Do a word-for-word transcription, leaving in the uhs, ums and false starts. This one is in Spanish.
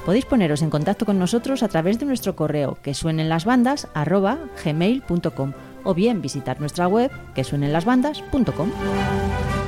Podéis poneros en contacto con nosotros a través de nuestro correo que suenen las bandas arroba gmail punto com o bien visitar nuestra web que suenen las bandas punto com.